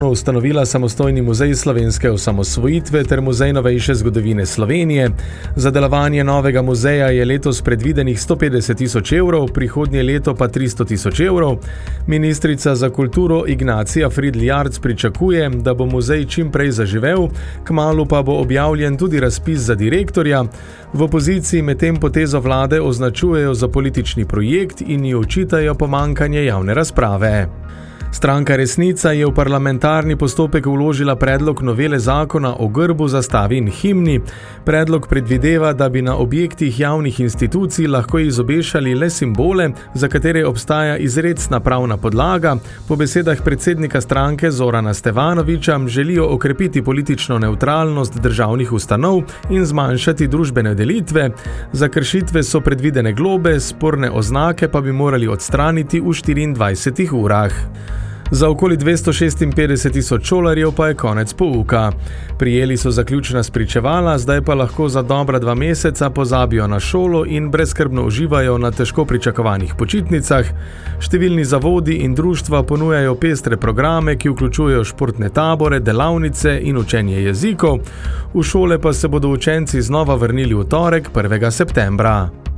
ustanovila samostojni muzej slovenske osamosvojitve ter muzej novejše zgodovine Slovenije. Za delovanje novega muzeja je letos predvidenih 150 000 evrov, prihodnje leto pa 300 000 evrov. Ministrica za kulturo Ignacija Fridl-Jarc pričakuje, da bo muzej čim prej zaživel, kmalu pa bo objavljen tudi razpis za direktorja. V opoziciji medtem potezo vlade označujejo za politični projekt in ji očitajo pomanjkanje javne razprave. Stranka Resnica je v parlamentarni postopek vložila predlog novele zakona o grbu, zastavi in himni. Predlog predvideva, da bi na objektih javnih institucij lahko izobešali le simbole, za katere obstaja izrecna pravna podlaga. Po besedah predsednika stranke Zorana Stevanovića želijo okrepiti politično nevtralnost državnih ustanov in zmanjšati družbene delitve. Za kršitve so predvidene globe, sporne oznake pa bi morali odstraniti v 24 urah. Za okoli 256 000 šolarjev pa je konec pouka. Prijeli so zaključna spričevala, zdaj pa lahko za dobra 2 meseca pozabijo na šolo in brezskrbno uživajo na težko pričakovanih počitnicah. Številni zavodi in društva ponujajo pestre programe, ki vključujejo športne tabore, delavnice in učenje jezikov. V šole pa se bodo učenci znova vrnili v torek, 1. septembra.